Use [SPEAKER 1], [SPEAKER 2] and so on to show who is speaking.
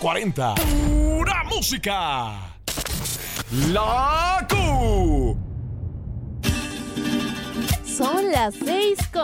[SPEAKER 1] 40. ¡Pura música! La Q.
[SPEAKER 2] Son las 6:40.